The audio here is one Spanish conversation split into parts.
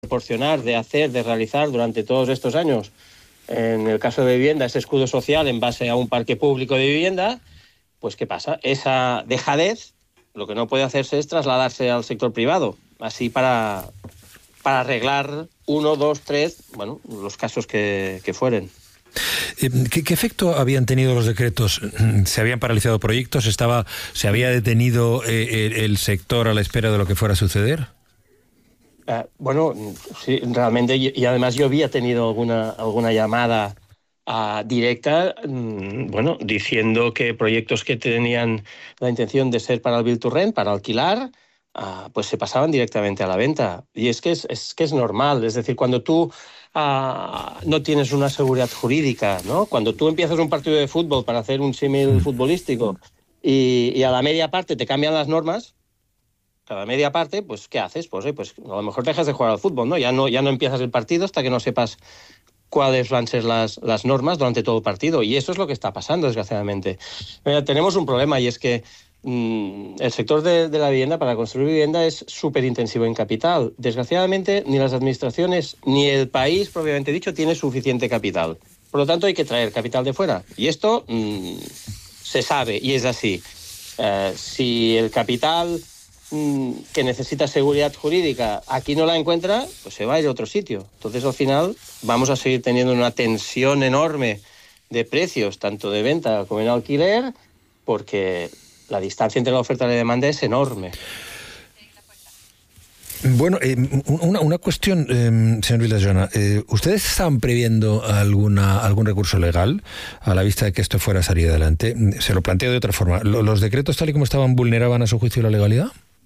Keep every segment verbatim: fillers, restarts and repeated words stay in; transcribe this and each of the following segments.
proporcionar, de hacer, de realizar durante todos estos años, en el caso de vivienda, ese escudo social en base a un parque público de vivienda, pues ¿qué pasa? Esa dejadez, lo que no puede hacerse es trasladarse al sector privado, así para, para arreglar uno, dos, tres, bueno, los casos que, que fueren. ¿Qué, ¿Qué efecto habían tenido los decretos? ¿Se habían paralizado proyectos? ¿Estaba, ¿Se había detenido eh, el, el sector a la espera de lo que fuera a suceder? Uh, bueno, sí, realmente, y, y además yo había tenido alguna, alguna llamada uh, directa, um, bueno, diciendo que proyectos que tenían la intención de ser para el Build to Rent, para alquilar, uh, pues se pasaban directamente a la venta. Y es que es, es, que es normal, es decir, cuando tú uh, no tienes una seguridad jurídica, ¿no? Cuando tú empiezas un partido de fútbol para hacer un símil futbolístico y, y a la media parte te cambian las normas, cada media parte, pues ¿qué haces? Pues, eh, pues a lo mejor dejas de jugar al fútbol, ¿no? Ya no, ya no empiezas el partido hasta que no sepas cuáles van a ser las, las normas durante todo el partido. Y eso es lo que está pasando, desgraciadamente. Mira, tenemos un problema y es que mmm, el sector de, de la vivienda, para construir vivienda, es súper intensivo en capital. Desgraciadamente, ni las administraciones ni el país, propiamente dicho, tiene suficiente capital. Por lo tanto, hay que traer capital de fuera. Y esto mmm, se sabe y es así. Uh, si el capital que necesita seguridad jurídica aquí no la encuentra, pues se va a ir a otro sitio. Entonces, al final, vamos a seguir teniendo una tensión enorme de precios, tanto de venta como en alquiler, porque la distancia entre la oferta y la demanda es enorme. Bueno, eh, una, una cuestión, eh, señor Vilajoana. Eh, ¿Ustedes estaban previendo alguna, algún recurso legal a la vista de que esto fuera a salir adelante? Se lo planteo de otra forma. ¿Los decretos, tal y como estaban, vulneraban a su juicio la legalidad?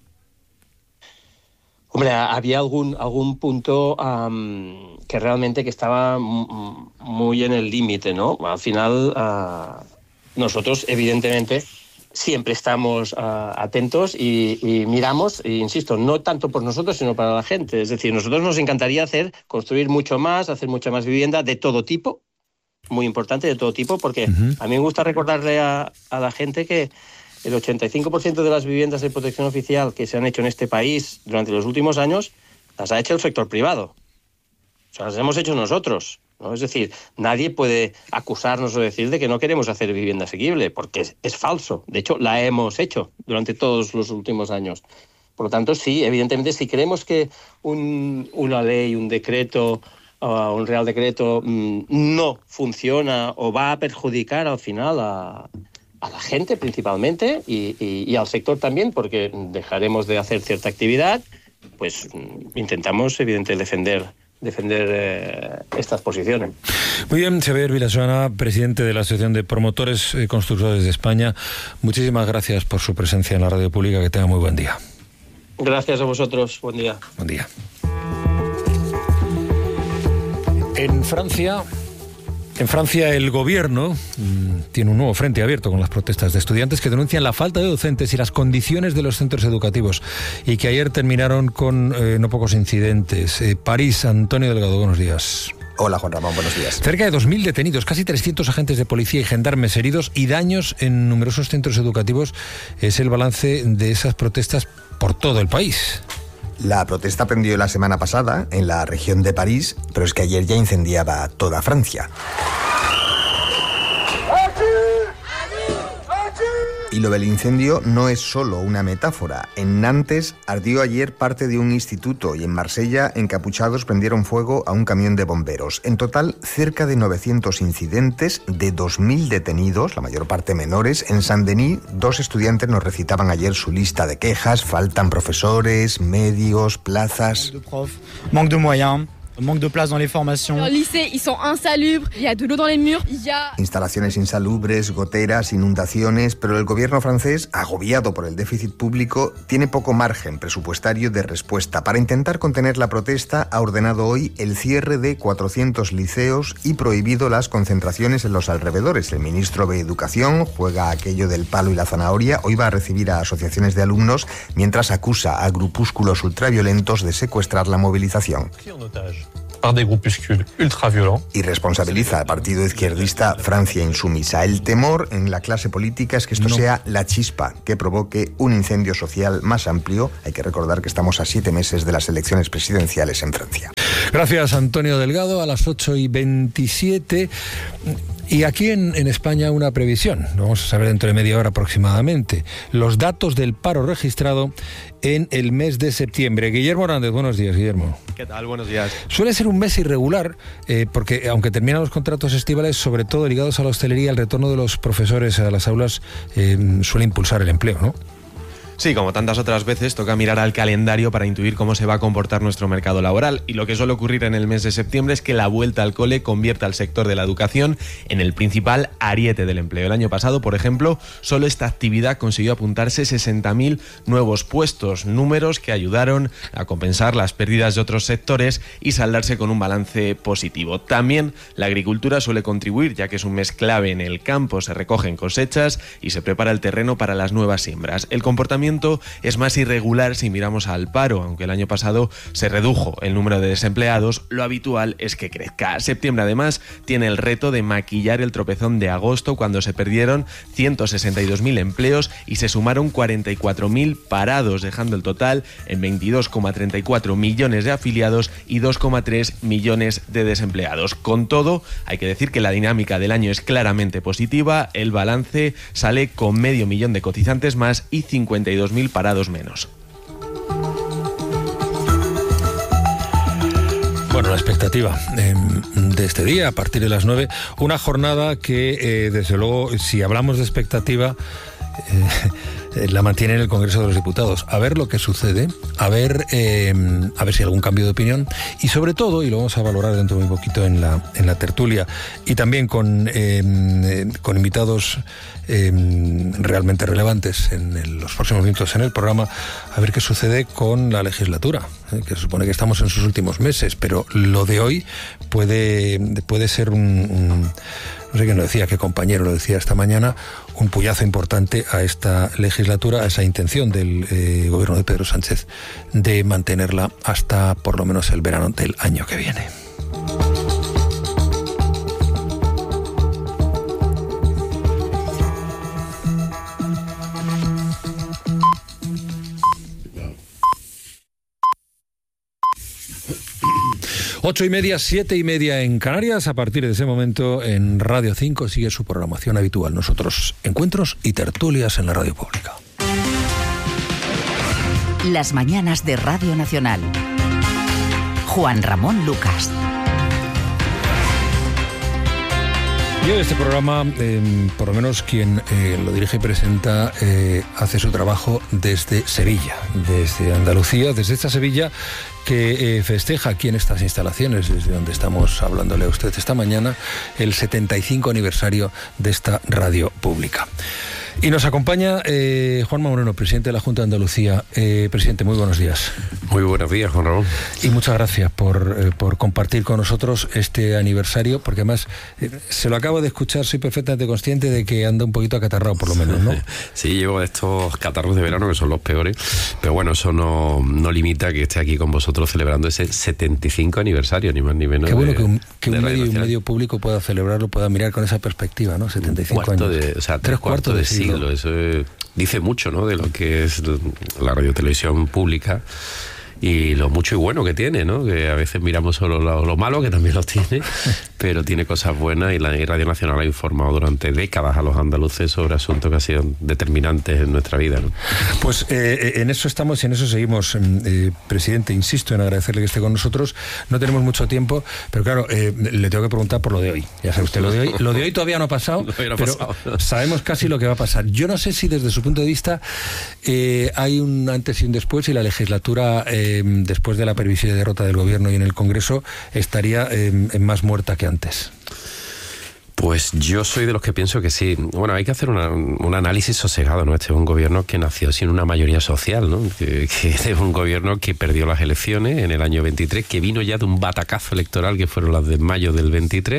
Hombre, había algún, algún punto um, que realmente que estaba muy en el límite, ¿no? Al final, uh, nosotros, evidentemente, siempre estamos uh, atentos y, y miramos, e insisto, no tanto por nosotros, sino para la gente. Es decir, nosotros nos encantaría hacer, construir mucho más, hacer mucha más vivienda de todo tipo, muy importante, de todo tipo, porque uh-huh. a mí me gusta recordarle a, a la gente que el ochenta y cinco por ciento de las viviendas de protección oficial que se han hecho en este país durante los últimos años las ha hecho el sector privado. O sea, las hemos hecho nosotros, ¿no? Es decir, nadie puede acusarnos o decir de que no queremos hacer vivienda asequible, porque es, es falso. De hecho, la hemos hecho durante todos los últimos años. Por lo tanto, sí, evidentemente, si creemos que un, una ley, un decreto, uh, un real decreto mmm, no funciona o va a perjudicar al final a... a la gente principalmente y, y, y al sector también, porque dejaremos de hacer cierta actividad, pues intentamos, evidentemente, defender, defender eh, estas posiciones. Muy bien, Xavier Vilajoana, presidente de la Asociación de Promotores y Constructores de España. Muchísimas gracias por su presencia en la radio pública. Que tenga muy buen día. Gracias a vosotros. Buen día. Buen día. En Francia... En Francia, el gobierno mmm, tiene un nuevo frente abierto con las protestas de estudiantes que denuncian la falta de docentes y las condiciones de los centros educativos y que ayer terminaron con eh, no pocos incidentes. Eh, París, Antonio Delgado, buenos días. Hola, Juan Ramón, buenos días. Cerca de dos mil detenidos, casi trescientos agentes de policía y gendarmes heridos y daños en numerosos centros educativos. Es el balance de esas protestas por todo el país. La protesta prendió la semana pasada en la región de París, pero es que ayer ya incendiaba toda Francia. Y lo del incendio no es solo una metáfora. En Nantes ardió ayer parte de un instituto y en Marsella encapuchados prendieron fuego a un camión de bomberos. En total, cerca de novecientos incidentes de dos mil detenidos, la mayor parte menores. En Saint-Denis, dos estudiantes nos recitaban ayer su lista de quejas. Faltan profesores, medios, plazas. Manque de profs, manque de moyens. Manque de place dans les formations. Los lycées, ils sont insalubres. Il y a de l'eau dans les murs. Il y a... Instalaciones insalubres, goteras, inundaciones, pero el gobierno francés, agobiado por el déficit público, tiene poco margen presupuestario de respuesta. Para intentar contener la protesta, ha ordenado hoy el cierre de cuatrocientos liceos y prohibido las concentraciones en los alrededores. El ministro de Educación juega aquello del palo y la zanahoria. Hoy va a recibir a asociaciones de alumnos mientras acusa a grupúsculos ultraviolentos de secuestrar la movilización. par des groupuscules ultra-violents. Y responsabiliza al partido izquierdista Francia Insumisa. El temor en la clase política es que esto no sea la chispa que provoque un incendio social más amplio. Hay que recordar que estamos a siete meses de las elecciones presidenciales en Francia. Gracias, Antonio Delgado. A las ocho y veintisiete. Y aquí en, en España una previsión, lo vamos a saber dentro de media hora aproximadamente, los datos del paro registrado en el mes de septiembre. Guillermo Hernández, buenos días, Guillermo. ¿Qué tal? Buenos días. Suele ser un mes irregular, eh, porque aunque terminan los contratos estivales, sobre todo ligados a la hostelería, el retorno de los profesores a las aulas eh, suele impulsar el empleo, ¿no? Sí, como tantas otras veces, toca mirar al calendario para intuir cómo se va a comportar nuestro mercado laboral. Y lo que suele ocurrir en el mes de septiembre es que la vuelta al cole convierta al sector de la educación en el principal ariete del empleo. El año pasado, por ejemplo, solo esta actividad consiguió apuntarse sesenta mil nuevos puestos, números que ayudaron a compensar las pérdidas de otros sectores y saldarse con un balance positivo. También la agricultura suele contribuir, ya que es un mes clave en el campo, se recogen cosechas y se prepara el terreno para las nuevas siembras. El comportamiento es más irregular si miramos al paro. Aunque el año pasado se redujo el número de desempleados, lo habitual es que crezca. Septiembre, además, tiene el reto de maquillar el tropezón de agosto, cuando se perdieron ciento sesenta y dos mil empleos y se sumaron cuarenta y cuatro mil parados, dejando el total en veintidós coma treinta y cuatro millones de afiliados y dos coma tres millones de desempleados. Con todo, hay que decir que la dinámica del año es claramente positiva. El balance sale con medio millón de cotizantes más y cincuenta y dos mil parados menos. Bueno, la expectativa eh, de este día, a partir de las nueve, una jornada que, eh, desde luego, si hablamos de expectativa, eh, la mantiene en el Congreso de los Diputados. A ver lo que sucede, a ver, eh, a ver si hay algún cambio de opinión y, sobre todo, y lo vamos a valorar dentro de muy poquito en la, en la tertulia, y también con, eh, con invitados Eh, realmente relevantes en el, los próximos minutos en el programa, a ver qué sucede con la legislatura, eh, que se supone que estamos en sus últimos meses, pero lo de hoy puede, puede ser un, un, no sé quién lo decía, qué compañero lo decía esta mañana, un puyazo importante a esta legislatura, a esa intención del eh, gobierno de Pedro Sánchez de mantenerla hasta por lo menos el verano del año que viene. Ocho y media, siete y media en Canarias. A partir de ese momento, en Radio cinco sigue su programación habitual. Nosotros, encuentros y tertulias en la radio pública. Las mañanas de Radio Nacional. Juan Ramón Lucas. Y hoy este programa, eh, por lo menos quien eh, lo dirige y presenta, eh, hace su trabajo desde Sevilla, desde Andalucía, desde esta Sevilla que eh, festeja aquí en estas instalaciones, desde donde estamos hablándole a usted esta mañana, el setenta y cinco aniversario de esta radio pública. Y nos acompaña eh, Juanma Moreno, presidente de la Junta de Andalucía. Eh, presidente, muy buenos días. Muy buenos días, Juan Ramón. Y muchas gracias por, eh, por compartir con nosotros este aniversario, porque además eh, se lo acabo de escuchar, soy perfectamente consciente de que anda un poquito acatarrado, por lo menos, ¿no? Sí, llevo estos catarros de verano que son los peores, pero bueno, eso no, no limita que esté aquí con vosotros celebrando ese setenta y cinco aniversario, ni más ni menos. Qué bueno de, que un, que un, de medio, un medio público pueda celebrarlo, pueda mirar con esa perspectiva, ¿no? setenta y cinco años. De, o sea, tres, tres cuartos, cuartos de siglo. siglo. Eso es, dice mucho, ¿no?, de lo que es la radiotelevisión pública y lo mucho y bueno que tiene, ¿no? Que a veces miramos solo lo, lo malo, que también lo tiene, pero tiene cosas buenas, y la Radio Nacional ha informado durante décadas a los andaluces sobre asuntos que han sido determinantes en nuestra vida, ¿no? Pues eh, en eso estamos y en eso seguimos, eh, presidente. Insisto en agradecerle que esté con nosotros. No tenemos mucho tiempo, pero claro, eh, le tengo que preguntar por lo de hoy. Ya sabe usted, lo de hoy, lo de hoy todavía no ha pasado, no pero pasado. Sabemos casi lo que va a pasar. Yo no sé si desde su punto de vista eh, hay un antes y un después, y la legislatura, eh, después de la previsible derrota del gobierno y en el Congreso, estaría eh, más muerta que antes. Pues yo soy de los que pienso que sí. Bueno, hay que hacer una, un análisis sosegado, ¿no? Este es un gobierno que nació sin una mayoría social, ¿no? Que, que es un gobierno que perdió las elecciones en el año veintitrés, que vino ya de un batacazo electoral que fueron las de mayo del veintitrés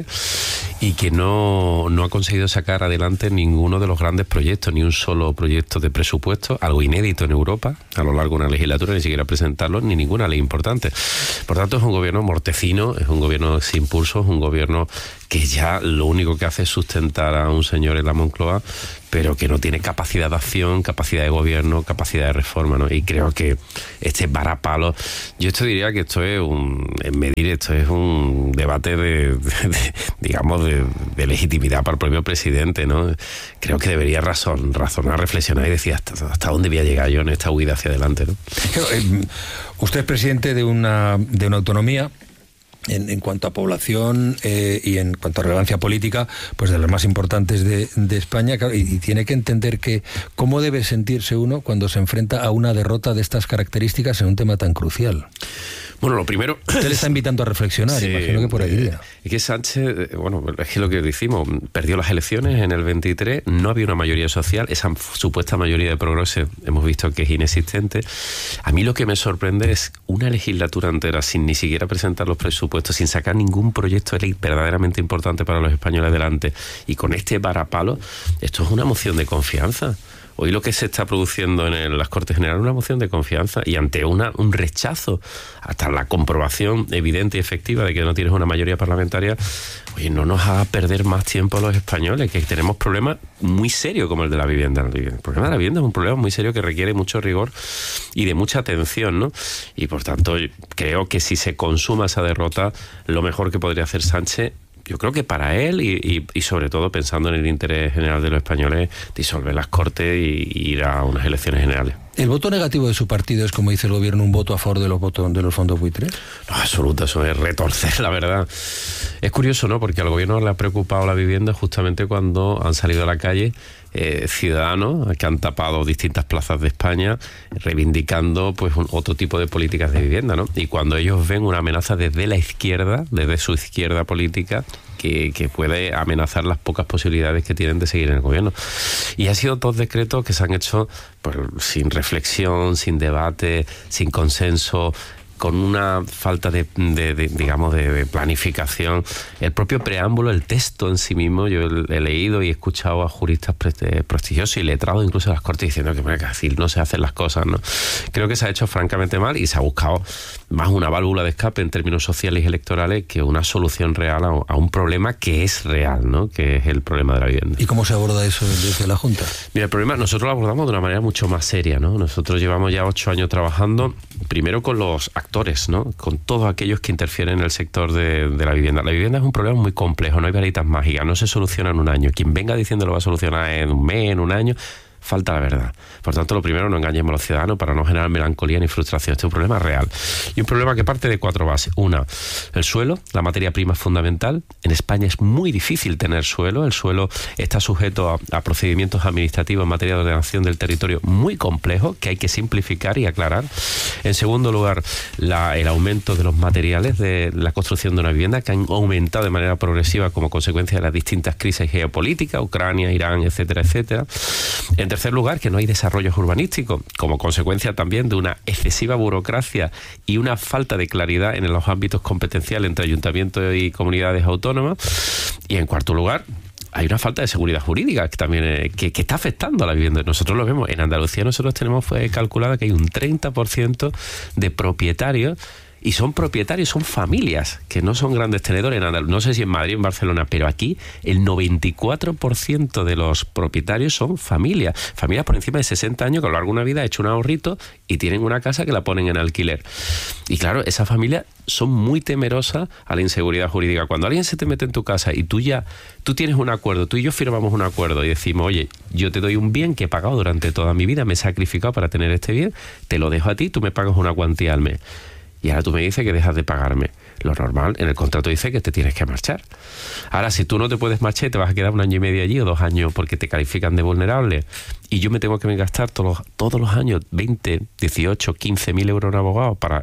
y que no, no ha conseguido sacar adelante ninguno de los grandes proyectos, ni un solo proyecto de presupuesto, algo inédito en Europa a lo largo de una legislatura, ni siquiera presentarlo, ni ninguna ley importante. Por tanto, es un gobierno mortecino, es un gobierno sin pulso, es un gobierno que ya lo único que hace es sustentar a un señor en la Moncloa, pero que no tiene capacidad de acción, capacidad de gobierno, capacidad de reforma, ¿no? Y creo que este varapalo, yo esto diría que esto es un, en medir, esto es un debate de, de, de digamos, de, de legitimidad para el propio presidente, ¿no? Creo que debería razón, razonar, reflexionar y decir hasta, hasta dónde voy a llegar yo en esta huida hacia adelante, ¿no? Usted es presidente de una, de una autonomía En, en cuanto a población eh, y en cuanto a relevancia política, pues de las más importantes de, de España, y, y tiene que entender que cómo debe sentirse uno cuando se enfrenta a una derrota de estas características en un tema tan crucial. Bueno, lo primero... Usted le está invitando a reflexionar, sí, imagino que por ahí iría. Es que Sánchez, bueno, es que lo que decimos, perdió las elecciones en el veintitrés, no había una mayoría social, esa supuesta mayoría de progreso hemos visto que es inexistente. A mí lo que me sorprende es una legislatura entera sin ni siquiera presentar los presupuestos, sin sacar ningún proyecto de ley verdaderamente importante para los españoles adelante, y con este varapalo, esto es una moción de confianza. Hoy lo que se está produciendo en el, las Cortes Generales es una moción de confianza, y ante una, un rechazo, hasta la comprobación evidente y efectiva de que no tienes una mayoría parlamentaria, oye, no nos haga perder más tiempo a los españoles, que tenemos problemas muy serios como el de la vivienda. El problema de la vivienda es un problema muy serio que requiere mucho rigor y de mucha atención, ¿no? Y por tanto, creo que si se consuma esa derrota, lo mejor que podría hacer Sánchez, yo creo que para él y, y, y sobre todo pensando en el interés general de los españoles, disolver las Cortes y, y ir a unas elecciones generales. ¿El voto negativo de su partido es, como dice el gobierno, un voto a favor de los votos de los fondos buitres? No, absoluto, eso es retorcer la verdad. Es curioso, ¿no? Porque al gobierno le ha preocupado la vivienda justamente cuando han salido a la calle eh, ciudadanos que han tapado distintas plazas de España reivindicando pues un, otro tipo de políticas de vivienda, ¿no? Y cuando ellos ven una amenaza desde la izquierda, desde su izquierda política, que, que puede amenazar las pocas posibilidades que tienen de seguir en el gobierno. Y ha sido dos decretos que se han hecho pues, sin reflexión, sin debate, sin consenso, con una falta de, de, de digamos, de, de planificación. El propio preámbulo, el texto en sí mismo, yo he leído y he escuchado a juristas prestigiosos y letrados incluso de las Cortes diciendo que, bueno, que así no se hacen las cosas, ¿no? Creo que se ha hecho francamente mal y se ha buscado más una válvula de escape en términos sociales y electorales que una solución real a, a un problema que es real, ¿no? Que es el problema de la vivienda. ¿Y cómo se aborda eso desde la Junta? Mira, el problema nosotros lo abordamos de una manera mucho más seria, ¿no? Nosotros llevamos ya ocho años trabajando, primero con los actores, ¿no? Con todos aquellos que interfieren en el sector de, de la vivienda. La vivienda es un problema muy complejo, no hay varitas mágicas, no se soluciona en un año. Quien venga diciendo lo va a solucionar en un mes, en un año, falta la verdad. Por tanto, lo primero, no engañemos a los ciudadanos para no generar melancolía ni frustración. Este es un problema real. Y un problema que parte de cuatro bases. Una, el suelo, la materia prima es fundamental. En España es muy difícil tener suelo. El suelo está sujeto a, a procedimientos administrativos en materia de ordenación del territorio muy complejos que hay que simplificar y aclarar. En segundo lugar, la, el aumento de los materiales de la construcción de una vivienda, que han aumentado de manera progresiva como consecuencia de las distintas crisis geopolíticas, Ucrania, Irán, etcétera, etcétera. En tercer lugar, que no hay desarrollos urbanísticos, como consecuencia también de una excesiva burocracia y una falta de claridad en los ámbitos competenciales entre ayuntamientos y comunidades autónomas. Y en cuarto lugar, hay una falta de seguridad jurídica que también eh, que, que está afectando a la vivienda. Nosotros lo vemos. En Andalucía nosotros tenemos fue calculado que hay un treinta por ciento de propietarios, y son propietarios, son familias, que no son grandes tenedores en Andalucía. No sé si en Madrid o en Barcelona, pero aquí el noventa y cuatro por ciento de los propietarios son familias. Familias por encima de sesenta años que a lo largo de una vida han hecho un ahorrito y tienen una casa que la ponen en alquiler. Y claro, esas familias son muy temerosas a la inseguridad jurídica. Cuando alguien se te mete en tu casa y tú ya, tú tienes un acuerdo, tú y yo firmamos un acuerdo y decimos, oye, yo te doy un bien que he pagado durante toda mi vida, me he sacrificado para tener este bien, te lo dejo a ti, tú me pagas una cuantía al mes. Y ahora tú me dices que dejas de pagarme. Lo normal, en el contrato dice que te tienes que marchar. Ahora, si tú no te puedes marchar, te vas a quedar un año y medio allí o dos años porque te califican de vulnerable, y yo me tengo que gastar todos, todos los años veinte, dieciocho, quince mil euros en abogados para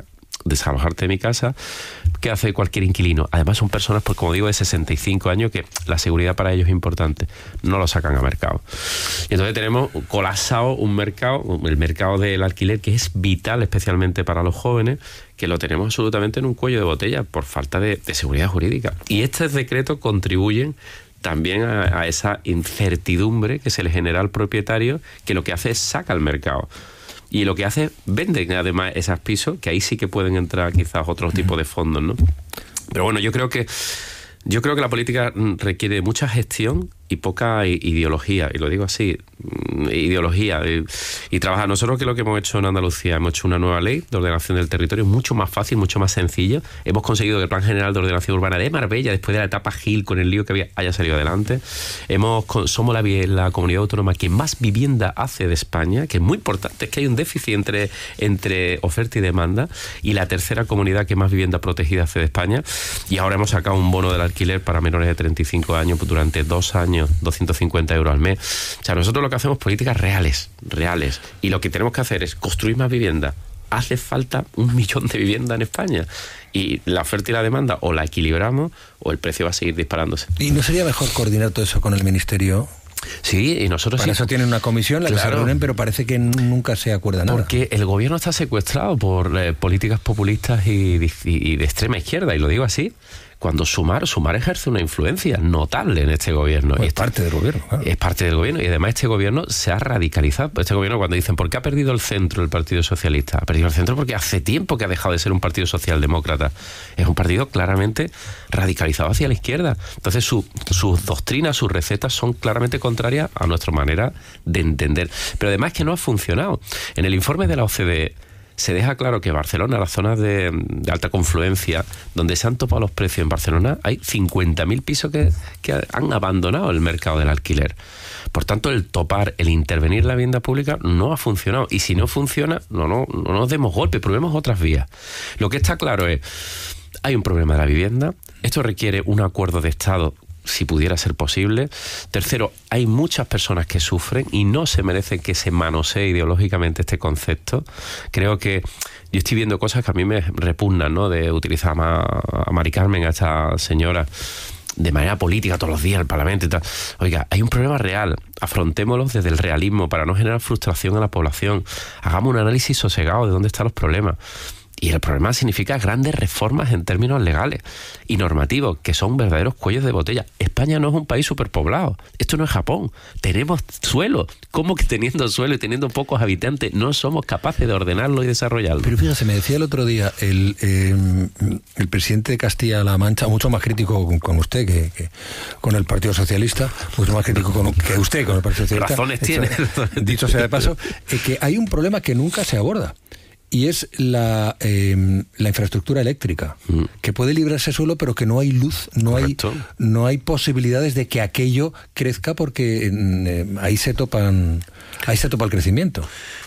desalojarte de mi casa. ¿Qué hace cualquier inquilino? Además son personas, pues como digo, de sesenta y cinco años, que la seguridad para ellos es importante. No lo sacan a mercado. Y entonces tenemos colapsado un mercado, el mercado del alquiler, que es vital especialmente para los jóvenes, que lo tenemos absolutamente en un cuello de botella por falta de, de seguridad jurídica. Y estos decretos contribuyen también a, a esa incertidumbre que se le genera al propietario, que lo que hace es saca al mercado. Y lo que hace es venden además esos pisos, que ahí sí que pueden entrar quizás otros tipos de fondos, ¿no? Pero bueno, yo creo que yo creo que la política requiere mucha gestión y poca ideología, y lo digo así, ideología y, y trabajar. Nosotros, que es lo que hemos hecho en Andalucía, hemos hecho una nueva ley de ordenación del territorio, mucho más fácil, mucho más sencillo. Hemos conseguido que el Plan General de Ordenación Urbana de Marbella, después de la etapa Gil, con el lío que había, haya salido adelante. Hemos Somos la, la comunidad autónoma que más vivienda hace de España, que es muy importante, es que hay un déficit entre, entre oferta y demanda, y la tercera comunidad que más vivienda protegida hace de España. Y ahora hemos sacado un bono del alquiler para menores de treinta y cinco años pues, durante dos años, doscientos cincuenta euros al mes. O sea, nosotros lo que hacemos es políticas reales, reales. Y lo que tenemos que hacer es construir más vivienda. Hace falta un millón de viviendas en España. Y la oferta y la demanda o la equilibramos o el precio va a seguir disparándose. ¿Y no sería mejor coordinar todo eso con el Ministerio? Sí, y nosotros Para sí. eso tienen una comisión, la Claro. que se reúnen, pero parece que nunca se acuerda nada. Porque el gobierno está secuestrado por eh, políticas populistas y, y, y de extrema izquierda, y lo digo así. Cuando Sumar, Sumar ejerce una influencia notable en este gobierno. Pues es este, parte del gobierno, claro. Es parte del gobierno, y además este gobierno se ha radicalizado. Este gobierno, cuando dicen, ¿por qué ha perdido el centro el Partido Socialista? Ha perdido el centro porque hace tiempo que ha dejado de ser un partido socialdemócrata. Es un partido claramente radicalizado hacia la izquierda. Entonces su, sus doctrinas, sus recetas son claramente contrarias a nuestra manera de entender. Pero además que no ha funcionado. En el informe de la O C D E se deja claro que Barcelona, las zonas de, de alta confluencia, donde se han topado los precios en Barcelona, hay cincuenta mil pisos que, que han abandonado el mercado del alquiler. Por tanto, el topar, el intervenir en la vivienda pública no ha funcionado. Y si no funciona, no, no, no nos demos golpe, probemos otras vías. Lo que está claro es, hay un problema de la vivienda, esto requiere un acuerdo de Estado, si pudiera ser posible. Tercero, hay muchas personas que sufren y no se merecen que se manosee ideológicamente este concepto. Creo que yo estoy viendo cosas que a mí me repugnan, ¿no? De utilizar a, Ma, a Mari Carmen, a esta señora, de manera política todos los días en el Parlamento y tal. Oiga, hay un problema real. Afrontémoslo desde el realismo para no generar frustración a la población. Hagamos un análisis sosegado de dónde están los problemas. Y el problema significa grandes reformas en términos legales y normativos, que son verdaderos cuellos de botella. España no es un país superpoblado. Esto no es Japón. Tenemos suelo. ¿Cómo que teniendo suelo y teniendo pocos habitantes no somos capaces de ordenarlo y desarrollarlo? Pero fíjese, me decía el otro día el, eh, el presidente de Castilla-La Mancha, mucho más crítico con, con usted que, que con el Partido Socialista, mucho más crítico con, que usted con el Partido Socialista. Razones tiene. Dicho sea de paso, eh, que hay un problema que nunca se aborda. Y es la, eh, la infraestructura eléctrica, mm. que puede librarse solo, pero que no hay luz, no hay, no hay posibilidades de que aquello crezca, porque eh, ahí se topan, ahí se topa el crecimiento.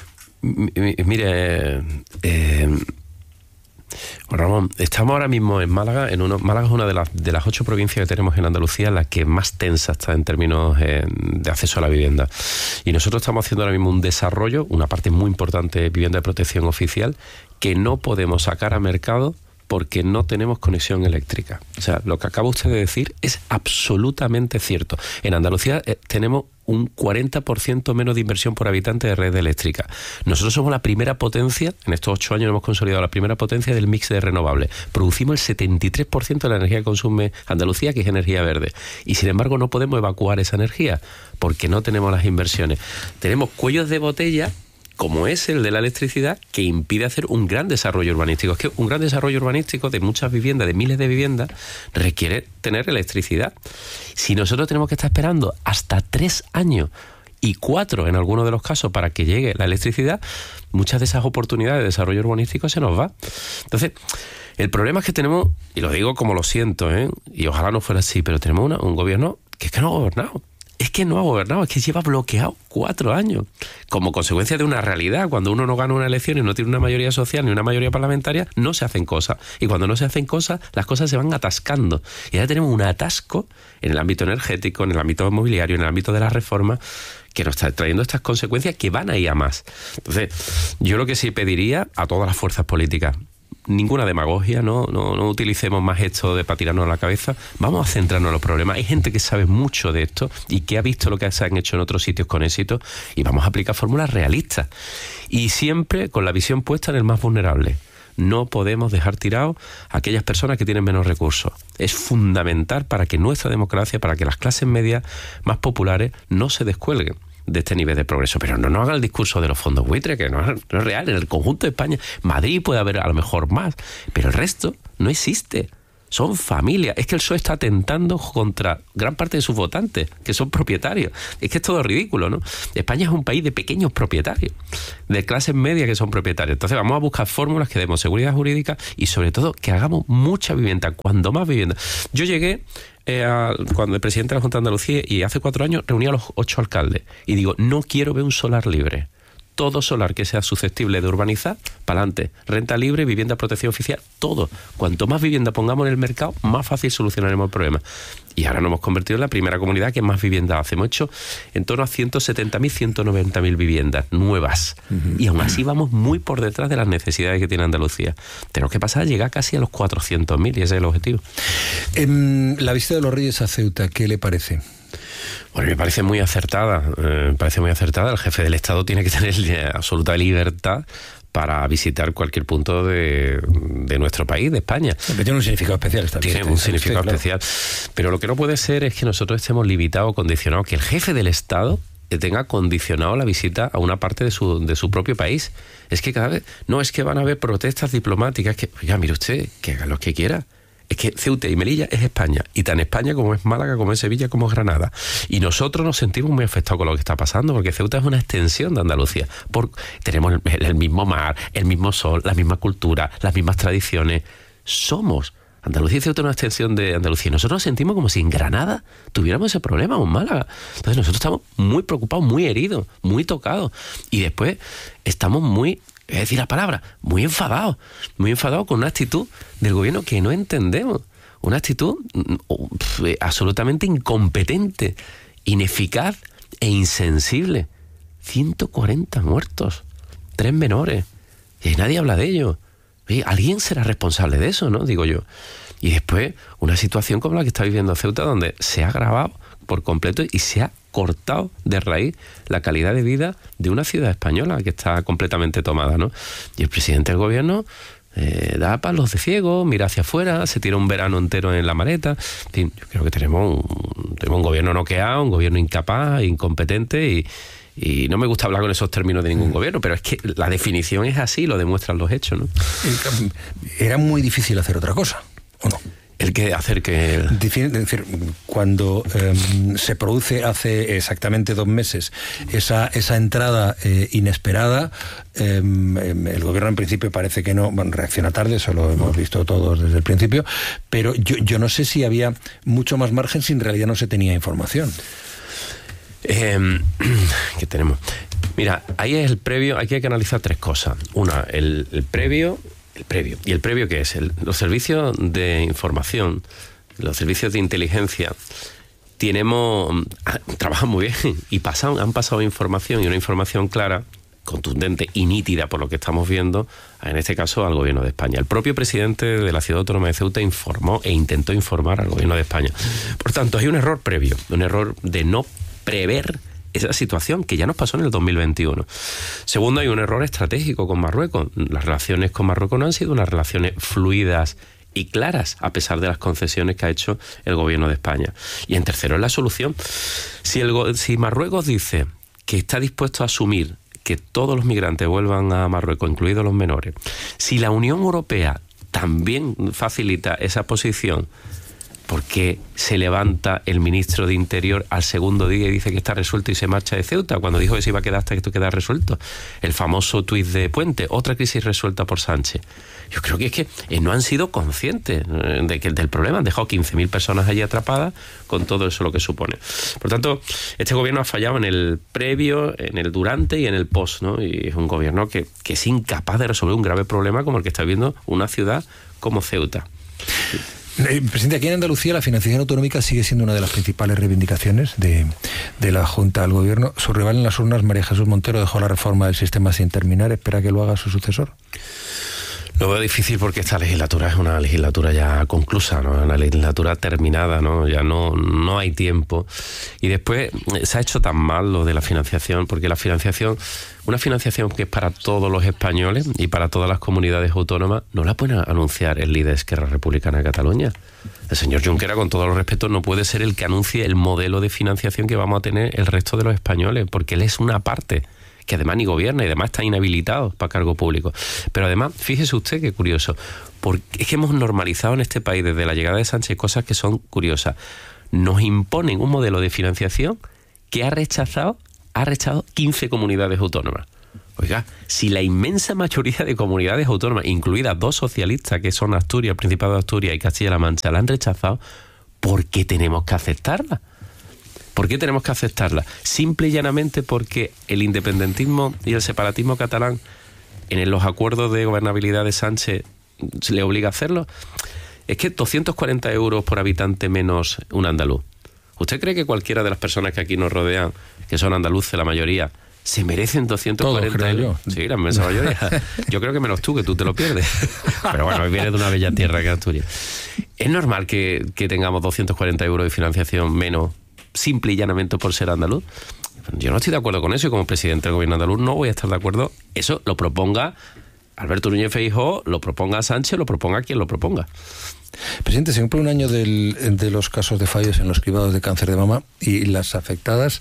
M- mire, eh, Ramón, estamos ahora mismo en Málaga. En uno, Málaga es una de las, de las ocho provincias que tenemos en Andalucía la que más tensa está en términos eh, de acceso a la vivienda. Y nosotros estamos haciendo ahora mismo un desarrollo, una parte muy importante de vivienda de protección oficial, que no podemos sacar a mercado porque no tenemos conexión eléctrica. O sea, lo que acaba usted de decir es absolutamente cierto. En Andalucía eh, tenemos un cuarenta por ciento menos de inversión por habitante de red eléctrica. Nosotros somos la primera potencia, en estos ocho años hemos consolidado la primera potencia del mix de renovables. Producimos el setenta y tres por ciento de la energía que consume Andalucía, que es energía verde. Y sin embargo no podemos evacuar esa energía porque no tenemos las inversiones. Tenemos cuellos de botella, como es el de la electricidad, que impide hacer un gran desarrollo urbanístico. Es que un gran desarrollo urbanístico de muchas viviendas, de miles de viviendas, requiere tener electricidad. Si nosotros tenemos que estar esperando hasta tres años y cuatro en algunos de los casos para que llegue la electricidad, muchas de esas oportunidades de desarrollo urbanístico se nos va. Entonces, el problema es que tenemos, y lo digo como lo siento, ¿eh? Y ojalá no fuera así, pero tenemos una, un gobierno que es que no ha gobernado. Es que no ha gobernado, es que lleva bloqueado cuatro años. Como consecuencia de una realidad, cuando uno no gana una elección y no tiene una mayoría social ni una mayoría parlamentaria, no se hacen cosas. Y cuando no se hacen cosas, las cosas se van atascando. Y ahora tenemos un atasco en el ámbito energético, en el ámbito inmobiliario, en el ámbito de las reformas, que nos está trayendo estas consecuencias que van a ir a más. Entonces, yo lo que sí pediría a todas las fuerzas políticas, ninguna demagogia, no, no, no utilicemos más esto de para tirarnos a la cabeza, vamos a centrarnos en los problemas. Hay gente que sabe mucho de esto y que ha visto lo que se han hecho en otros sitios con éxito y vamos a aplicar fórmulas realistas y siempre con la visión puesta en el más vulnerable. No podemos dejar tirados a aquellas personas que tienen menos recursos. Es fundamental para que nuestra democracia, para que las clases medias más populares no se descuelguen de este nivel de progreso. Pero no nos haga el discurso de los fondos buitre, que no es, no es real. En el conjunto de España, Madrid puede haber a lo mejor más, pero el resto no existe. Son familias. Es que el P S O E está atentando contra gran parte de sus votantes, que son propietarios. Es que es todo ridículo, ¿no? España es un país de pequeños propietarios, de clases medias que son propietarios. Entonces vamos a buscar fórmulas que demos seguridad jurídica y sobre todo que hagamos mucha vivienda, cuando más vivienda. Yo llegué eh, a, cuando el presidente de la Junta de Andalucía y hace cuatro años reuní a los ocho alcaldes y digo, no quiero ver un solar libre. Todo solar que sea susceptible de urbanizar, para adelante. Renta libre, vivienda de protección oficial, todo. Cuanto más vivienda pongamos en el mercado, más fácil solucionaremos el problema. Y ahora nos hemos convertido en la primera comunidad que más vivienda hace. Hemos hecho en torno a ciento setenta mil, ciento noventa mil viviendas nuevas. Uh-huh. Y aún así vamos muy por detrás de las necesidades que tiene Andalucía. Tenemos que pasar a llegar casi a los cuatrocientos mil y ese es el objetivo. Eh, la visita de los Reyes a Ceuta, ¿qué le parece? Bueno, me parece muy acertada, eh, me parece muy acertada. El jefe del Estado tiene que tener absoluta libertad para visitar cualquier punto de, de nuestro país, de España. Pero tiene un significado especial esta visita. Tiene un significado usted, especial. Claro. Pero lo que no puede ser es que nosotros estemos limitados, condicionados, que el jefe del Estado tenga condicionado la visita a una parte de su, de su propio país. Es que cada vez... No, es que van a haber protestas diplomáticas. Que, oiga, mire usted, que haga lo que quiera. Es que Ceuta y Melilla es España, y tan España como es Málaga, como es Sevilla, como es Granada. Y nosotros nos sentimos muy afectados con lo que está pasando, porque Ceuta es una extensión de Andalucía. Por, tenemos el, el mismo mar, el mismo sol, la misma cultura, las mismas tradiciones. Somos... Andalucía y Ceuta es una extensión de Andalucía. Nosotros nos sentimos como si en Granada tuviéramos ese problema, o en Málaga. Entonces nosotros estamos muy preocupados, muy heridos, muy tocados. Y después estamos muy... es decir la palabra, muy enfadado, muy enfadado con una actitud del gobierno que no entendemos, una actitud pf, absolutamente incompetente, ineficaz e insensible. ciento cuarenta muertos, tres menores, y nadie habla de ello. Oye, alguien será responsable de eso, ¿no? Digo yo. Y después, una situación como la que está viviendo Ceuta, donde se ha agravado por completo y se ha cortado de raíz la calidad de vida de una ciudad española que está completamente tomada, ¿no? Y el presidente del gobierno eh, da palos de ciego, mira hacia afuera, se tira un verano entero en la maleta. En fin, yo creo que tenemos un, tenemos un gobierno noqueado, un gobierno incapaz, incompetente y... Y no me gusta hablar con esos términos de ningún gobierno, pero es que la definición es así, lo demuestran los hechos, ¿no? Era muy difícil hacer otra cosa, ¿o no? El que hacer que... Es decir, cuando eh, se produce hace exactamente dos meses esa, esa entrada eh, inesperada, eh, el gobierno en principio parece que no, bueno, reacciona tarde, eso lo hemos visto todos desde el principio, pero yo, yo no sé si había mucho más margen si en realidad no se tenía información. Eh, ¿Qué tenemos? Mira, ahí es el previo, aquí hay que analizar tres cosas. Una, el, el previo, el previo. ¿Y el previo qué es? El, los servicios de información, los servicios de inteligencia, tenemos, trabajan muy bien y pasan, han pasado información y una información clara, contundente y nítida por lo que estamos viendo, en este caso al gobierno de España. El propio presidente de la Ciudad Autónoma de Ceuta informó e intentó informar al gobierno de España. Por tanto, hay un error previo, un error de no prever esa situación que ya nos pasó en el dos mil veintiuno. Segundo, hay un error estratégico con Marruecos. Las relaciones con Marruecos no han sido unas relaciones fluidas y claras, a pesar de las concesiones que ha hecho el gobierno de España. Y en tercero, es la solución. Si, el, si Marruecos dice que está dispuesto a asumir que todos los migrantes vuelvan a Marruecos, incluidos los menores, si la Unión Europea también facilita esa posición, ¿por qué se levanta el ministro de Interior al segundo día y dice que está resuelto y se marcha de Ceuta, cuando dijo que se iba a quedar hasta que esto quedara resuelto? El famoso tuit de Puente, otra crisis resuelta por Sánchez. Yo creo que es que no han sido conscientes de que, del problema. Han dejado quince mil personas allí atrapadas con todo eso lo que supone. Por tanto, este gobierno ha fallado en el previo, en el durante y en el post, ¿no? Y es un gobierno que, que es incapaz de resolver un grave problema como el que está viviendo una ciudad como Ceuta. Eh, presidente, aquí en Andalucía la financiación autonómica sigue siendo una de las principales reivindicaciones de, de la Junta al Gobierno. Su rival en las urnas, María Jesús Montero, dejó la reforma del sistema sin terminar. ¿Espera que lo haga su sucesor? Lo veo difícil porque esta legislatura es una legislatura ya conclusa, ¿no? Una legislatura terminada, ¿no? Ya no, no hay tiempo. Y después se ha hecho tan mal lo de la financiación, porque la financiación, una financiación que es para todos los españoles y para todas las comunidades autónomas, no la puede anunciar el líder de Esquerra Republicana de Cataluña. El señor Junqueras, con todo el respeto, no puede ser el que anuncie el modelo de financiación que vamos a tener el resto de los españoles, porque él es una parte que además ni gobierna y además está inhabilitado para cargo público. Pero además, fíjese usted qué curioso, porque es que hemos normalizado en este país desde la llegada de Sánchez cosas que son curiosas. Nos imponen un modelo de financiación que ha rechazado, ha rechazado quince comunidades autónomas. Oiga, si la inmensa mayoría de comunidades autónomas, incluidas dos socialistas que son Asturias, el Principado de Asturias y Castilla-La Mancha, la han rechazado, ¿por qué tenemos que aceptarla? ¿Por qué tenemos que aceptarla? Simple y llanamente porque el independentismo y el separatismo catalán en los acuerdos de gobernabilidad de Sánchez se le obliga a hacerlo. Es que doscientos cuarenta euros por habitante menos un andaluz. ¿Usted cree que cualquiera de las personas que aquí nos rodean, que son andaluces la mayoría, se merecen doscientos cuarenta euros? Yo. Sí, la inmensa mayoría. Yo creo que menos tú, que tú te lo pierdes. Pero bueno, viene de una bella tierra que es Asturias. ¿Es normal que, que tengamos doscientos cuarenta euros de financiación menos, simple y llanamente por ser andaluz? Yo no estoy de acuerdo con eso y como presidente del gobierno andaluz no voy a estar de acuerdo. Eso lo proponga Alberto Núñez Feijóo, lo proponga Sánchez, lo proponga quien lo proponga. Presidente, se cumple un año del, de los casos de fallos en los cribados de cáncer de mama y las afectadas,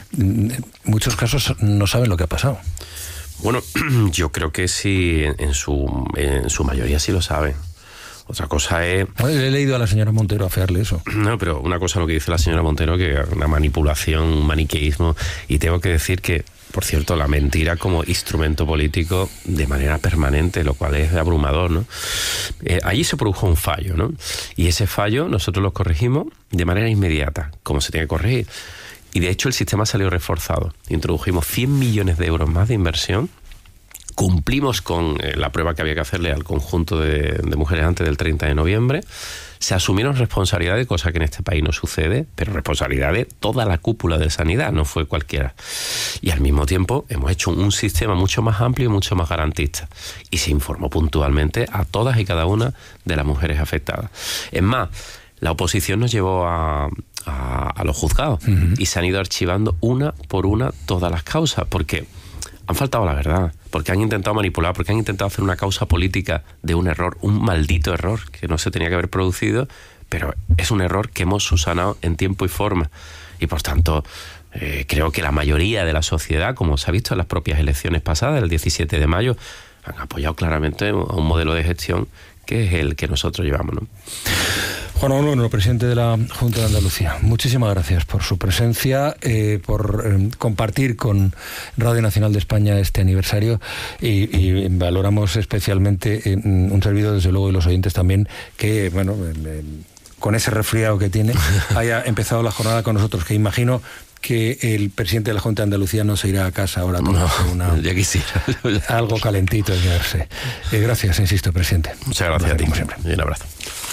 en muchos casos, no saben lo que ha pasado. Bueno, yo creo que sí, en su, en su mayoría sí lo saben. Otra cosa es... Le he leído a la señora Montero afearle eso. No, pero una cosa es lo que dice la señora Montero, que es una manipulación, un maniqueísmo, y tengo que decir que, por cierto, la mentira como instrumento político de manera permanente, lo cual es abrumador, ¿no? Eh, allí se produjo un fallo, ¿no? Y ese fallo nosotros lo corregimos de manera inmediata, como se tiene que corregir. Y de hecho el sistema salió reforzado. Introdujimos cien millones de euros más de inversión. Cumplimos con eh, la prueba que había que hacerle al conjunto de, de mujeres antes del treinta de noviembre. Se asumieron responsabilidades, cosa que en este país no sucede, pero responsabilidad de toda la cúpula de sanidad, no fue cualquiera. Y al mismo tiempo hemos hecho un sistema mucho más amplio y mucho más garantista. Y se informó puntualmente a todas y cada una de las mujeres afectadas. Es más, la oposición nos llevó a, a, a los juzgados uh-huh. y se han ido archivando una por una todas las causas, porque han faltado la verdad, porque han intentado manipular, porque han intentado hacer una causa política de un error, un maldito error que no se tenía que haber producido, pero es un error que hemos subsanado en tiempo y forma. Y por tanto, eh, creo que la mayoría de la sociedad, como se ha visto en las propias elecciones pasadas, el diecisiete de mayo, han apoyado claramente a un modelo de gestión que es el que nosotros llevamos, ¿no? Juan Ramón, presidente de la Junta de Andalucía, muchísimas gracias por su presencia, eh, por eh, compartir con Radio Nacional de España este aniversario y, y valoramos especialmente eh, un servidor, desde luego, y los oyentes también, que, bueno, eh, con ese resfriado que tiene, haya empezado la jornada con nosotros, que imagino que el presidente de la Junta de Andalucía no se irá a casa ahora a tomarse una, ya quisiera. algo calentito. Eh, gracias, insisto, presidente. Muchas gracias a ti, como siempre. Y un abrazo.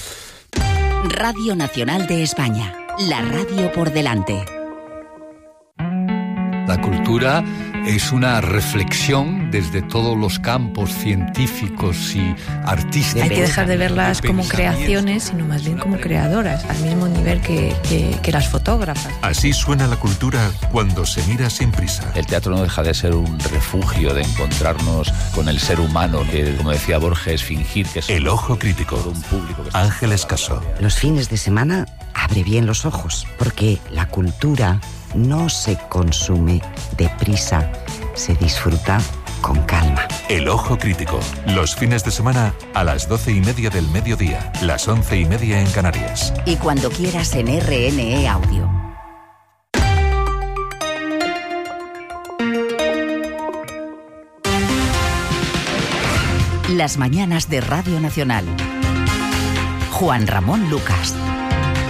Radio Nacional de España, la radio por delante. La cultura es una reflexión desde todos los campos científicos y artísticos. Hay que dejar de verlas como creaciones, sino más bien como creadoras, al mismo nivel que, que, que las fotógrafas. Así suena la cultura cuando se mira sin prisa. El teatro no deja de ser un refugio, de encontrarnos con el ser humano, que, como decía Borges, fingir que es El Ojo Crítico, un público que... Ángeles Caso. Los fines de semana abre bien los ojos, porque la cultura no se consume deprisa, se disfruta con calma. El Ojo Crítico, los fines de semana a las doce y media del mediodía, las once y media en Canarias. Y cuando quieras en R N E Audio. Las mañanas de Radio Nacional. Juan Ramón Lucas.